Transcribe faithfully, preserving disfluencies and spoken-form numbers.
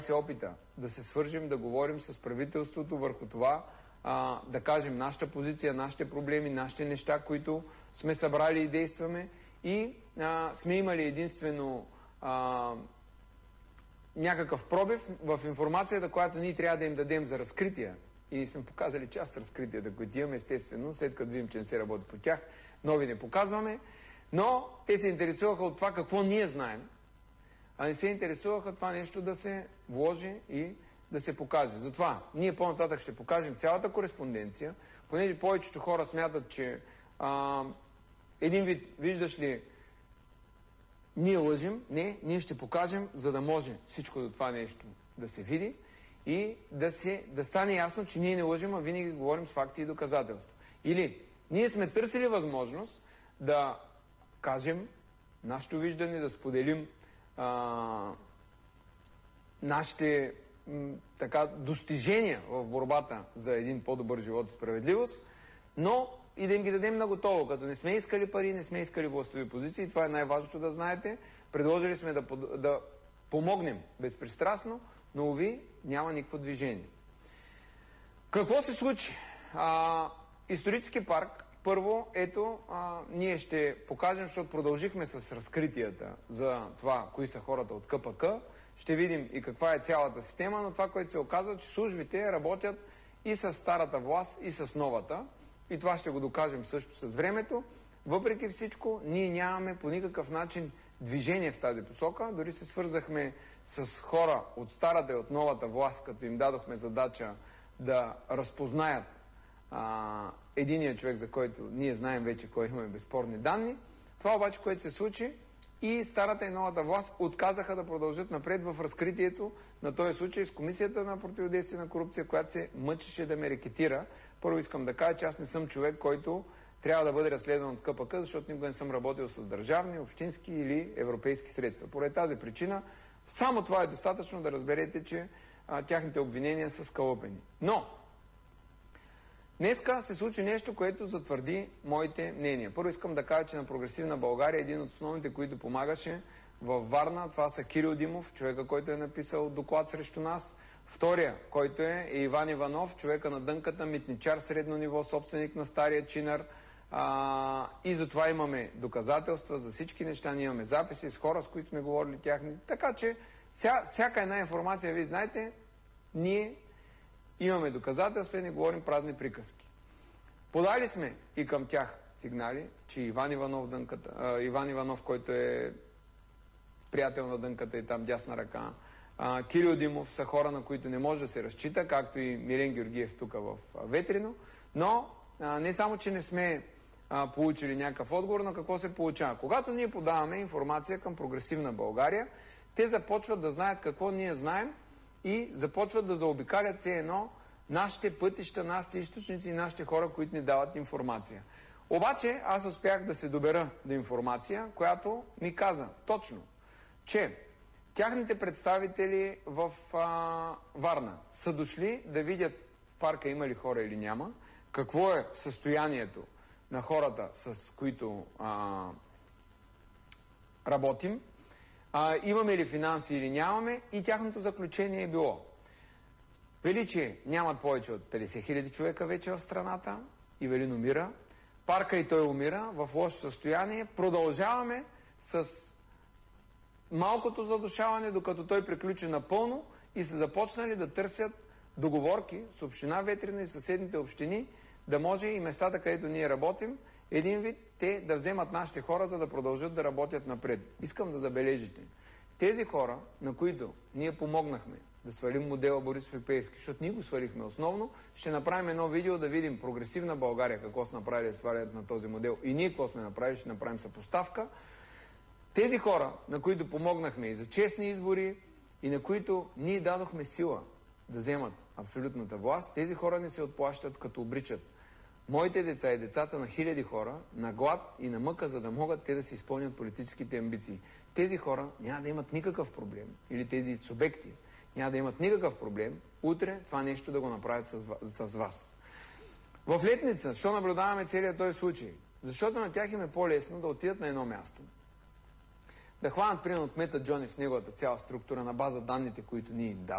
се опита да се свържим, да говорим с правителството върху това, а, да кажем нашата позиция, нашите проблеми, нашите неща, които сме събрали и действаме, и а, сме имали единствено а, някакъв пробив в информацията, която ние трябва да им дадем за разкрития. И сме показали част разкритията, които имаме, естествено, след като видим, че не се работи по тях, нови не показваме, но те се интересуваха от това какво ние знаем, а не се интересуваха това нещо да се вложи и да се покаже. Затова ние по-нататък ще покажем цялата кореспонденция, понеже повечето хора смятат, че а, един вид, виждаш ли, ние лъжим. Не, ние ще покажем, за да може всичко до това нещо да се види и да, се, да стане ясно, че ние не лъжим, а винаги говорим с факти и доказателства. Или ние сме търсили възможност да кажем нашето виждане, да споделим а, нашите м, така, достижения в борбата за един по-добър живот и справедливост, но и да им ги дадем на готово, като не сме искали пари, не сме искали властови позиции. Това е най-важното да знаете. Предложили сме да, да помогнем безпристрастно, но уви, няма никакво движение. Какво се случи? А, исторически парк, първо, ето, а, ние ще покажем, защото продължихме с разкритията за това, кои са хората от КПК. Ще видим и каква е цялата система, но това, което се оказва, че службите работят и с старата власт, и с новата. И това ще го докажем също с времето. Въпреки всичко, ние нямаме по никакъв начин движение в тази посока. Дори се свързахме с хора от старата и от новата власт, като им дадохме задача да разпознаят а, единия човек, за който ние знаем вече кой имаме безспорни данни. Това обаче, което се случи, и старата и новата власт отказаха да продължат напред в разкритието на този случай с Комисията на противодействие на корупция, която се мъчеше да ме рекетира. Първо искам да кажа, че аз не съм човек, който трябва да бъде разследван от КПК, защото никога не съм работил с държавни, общински или европейски средства. Поради тази причина, само това е достатъчно да разберете, че а, тяхните обвинения са скалъпени. Но, днеска се случи нещо, което затвърди моите мнения. Първо искам да кажа, че на Прогресивна България един от основните, които помагаше във Варна, това са Кирил Димов, човека, който е написал доклад срещу нас. Втория, който е, е Иван Иванов, човека на дънката, митничар средно ниво, собственик на стария чинар. А, и затова имаме доказателства за всички неща. Ние имаме записи с хора, с които сме говорили тяхни. Така че ся, всяка една информация, вие знаете, ние имаме доказателства и не говорим празни приказки. Подали сме и към тях сигнали, че Иван Иванов, дънката, а, Иван Иванов, който е приятел на дънката и там дясна ръка, а, Кирил Димов са хора, на които не може да се разчита, както и Милен Георгиев тук в Ветрино. Но а, не само, че не сме а, получили някакъв отговор, но какво се получава? Когато ние подаваме информация към Прогресивна България, те започват да знаят какво ние знаем и започват да заобикалят все едно нашите пътища, нашите източници и нашите хора, които ни дават информация. Обаче аз успях да се добера до информация, която ми каза точно, че тяхните представители в а, Варна са дошли да видят в парка има ли хора или няма, какво е състоянието на хората, с които а, работим, а, имаме ли финанси или нямаме, и тяхното заключение е било: Величие нямат повече от петдесет хиляди човека вече в страната, Ивелин умира, парка и той умира в лошо състояние, продължаваме с малкото задушаване, докато той приключи напълно, и са започнали да търсят договорки с община Ветрино и съседните общини, да може и местата, където ние работим, един вид те да вземат нашите хора, за да продължат да работят напред. Искам да забележите, тези хора, на които ние помогнахме да свалим модела Борисов и Пеевски, защото ние го свалихме основно, ще направим едно видео да видим Прогресивна България какво са направили да свалят на този модел и ние какво сме направили, ще направим съпоставка. Тези хора, на които помогнахме и за честни избори, и на които ние дадохме сила да вземат абсолютната власт, тези хора не се отплащат, като обричат моите деца и децата на хиляди хора на глад и на мъка, за да могат те да си изпълнят политическите амбиции. Тези хора няма да имат никакъв проблем, или тези субекти няма да имат никакъв проблем утре това нещо да го направят с, с вас. В Летница, що наблюдаваме целият този случай? Защото на тях им е по-лесно да отидат на едно място, да хванат примерно кмета Джонев с неговата цяла структура на база данните, които ние им даваме,